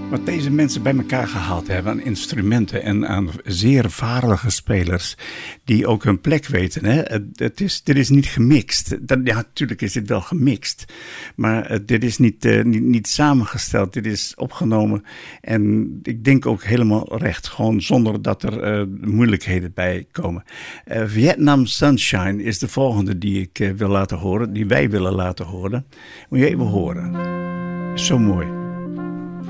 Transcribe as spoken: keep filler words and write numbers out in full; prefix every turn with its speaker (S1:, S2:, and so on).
S1: Wat deze mensen bij elkaar gehaald hebben aan instrumenten en aan zeer vaardige spelers die ook hun plek weten. Hè? Het is, dit is niet gemixt. Dat, ja, natuurlijk is dit wel gemixt. Maar uh, dit is niet, uh, niet, niet samengesteld. Dit is opgenomen. En ik denk ook helemaal recht. Gewoon zonder dat er uh, moeilijkheden bij komen. Uh, Vietnam Sunshine is de volgende die ik uh, wil laten horen. Die wij willen laten horen. Moet je even horen. Zo mooi.